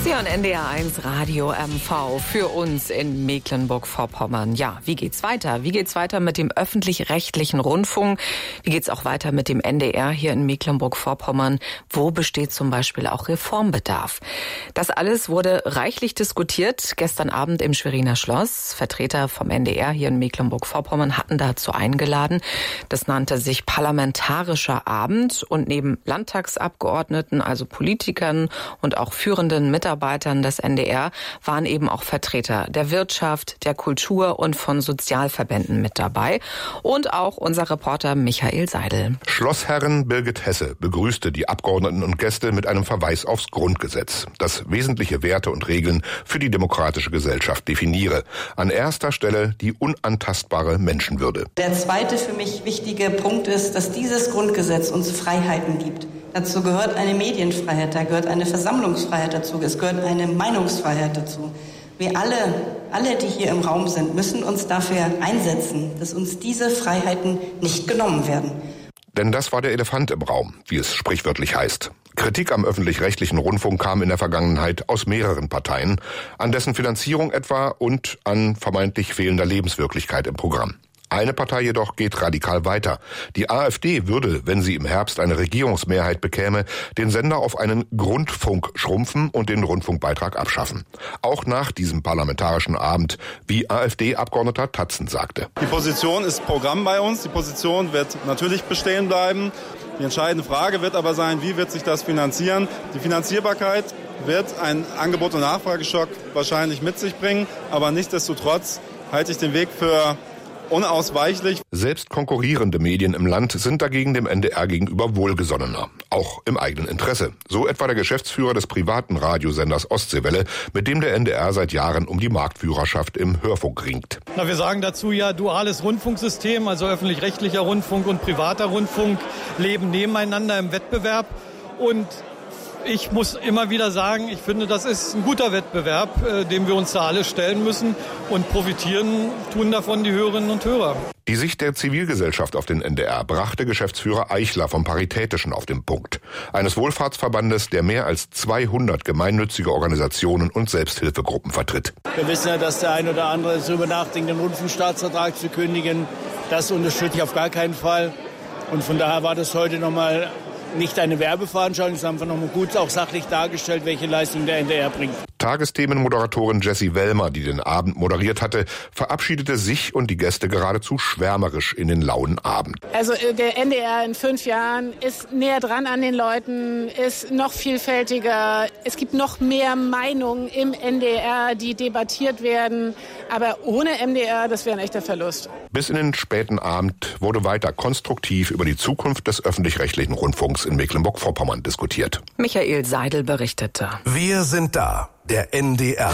Sie hören NDR1 Radio MV für uns in Mecklenburg-Vorpommern. Ja, wie geht's weiter? Wie geht's weiter mit dem öffentlich-rechtlichen Rundfunk? Wie geht's auch weiter mit dem NDR hier in Mecklenburg-Vorpommern? Wo besteht zum Beispiel auch Reformbedarf? Das alles wurde reichlich diskutiert gestern Abend im Schweriner Schloss. Vertreter vom NDR hier in Mecklenburg-Vorpommern hatten dazu eingeladen. Das nannte sich Parlamentarischer Abend und neben Landtagsabgeordneten, also Politikern und auch führenden Mitarbeitern des NDR waren eben auch Vertreter der Wirtschaft, der Kultur und von Sozialverbänden mit dabei. Und auch unser Reporter Michael Seidel. Schlossherrin Birgit Hesse begrüßte die Abgeordneten und Gäste mit einem Verweis aufs Grundgesetz, das wesentliche Werte und Regeln für die demokratische Gesellschaft definiere. An erster Stelle die unantastbare Menschenwürde. Der zweite für mich wichtige Punkt ist, dass dieses Grundgesetz uns Freiheiten gibt. Dazu gehört eine Medienfreiheit, da gehört eine Versammlungsfreiheit dazu, es gehört eine Meinungsfreiheit dazu. Wir alle, die hier im Raum sind, müssen uns dafür einsetzen, dass uns diese Freiheiten nicht genommen werden. Denn das war der Elefant im Raum, wie es sprichwörtlich heißt. Kritik am öffentlich-rechtlichen Rundfunk kam in der Vergangenheit aus mehreren Parteien, an dessen Finanzierung etwa und an vermeintlich fehlender Lebenswirklichkeit im Programm. Eine Partei jedoch geht radikal weiter. Die AfD würde, wenn sie im Herbst eine Regierungsmehrheit bekäme, den Sender auf einen Grundfunk schrumpfen und den Rundfunkbeitrag abschaffen. Auch nach diesem parlamentarischen Abend, wie AfD-Abgeordneter Tatzen sagte. Die Position ist Programm bei uns. Die Position wird natürlich bestehen bleiben. Die entscheidende Frage wird aber sein, wie wird sich das finanzieren? Die Finanzierbarkeit wird ein Angebot- und Nachfrageschock wahrscheinlich mit sich bringen. Aber nichtsdestotrotz halte ich den Weg für unausweichlich. Selbst konkurrierende Medien im Land sind dagegen dem NDR gegenüber wohlgesonnener, auch im eigenen Interesse. So etwa der Geschäftsführer des privaten Radiosenders Ostseewelle, mit dem der NDR seit Jahren um die Marktführerschaft im Hörfunk ringt. Wir sagen dazu ja duales Rundfunksystem, also öffentlich-rechtlicher Rundfunk und privater Rundfunk leben nebeneinander im Wettbewerb. Und ich muss immer wieder sagen, ich finde, das ist ein guter Wettbewerb, dem wir uns da alle stellen müssen, und profitieren tun davon die Hörerinnen und Hörer. Die Sicht der Zivilgesellschaft auf den NDR brachte Geschäftsführer Eichler vom Paritätischen auf den Punkt. Eines Wohlfahrtsverbandes, der mehr als 200 gemeinnützige Organisationen und Selbsthilfegruppen vertritt. Wir wissen ja, dass der ein oder andere darüber nachdenkt, den Rundfunkstaatsvertrag zu kündigen. Das unterstütze ich auf gar keinen Fall. Und von daher war das heute nochmal nicht eine Werbeveranstaltung, es ist einfach nochmal gut auch sachlich dargestellt, welche Leistung der NDR bringt. Tagesthemenmoderatorin Jessie Wellmer, die den Abend moderiert hatte, verabschiedete sich und die Gäste geradezu schwärmerisch in den lauen Abend. Also der NDR in 5 Jahren ist näher dran an den Leuten, ist noch vielfältiger. Es gibt noch mehr Meinungen im NDR, die debattiert werden. Aber ohne MDR, das wäre ein echter Verlust. Bis in den späten Abend wurde weiter konstruktiv über die Zukunft des öffentlich-rechtlichen Rundfunks in Mecklenburg-Vorpommern diskutiert. Michael Seidel berichtete. Wir sind da, der NDR.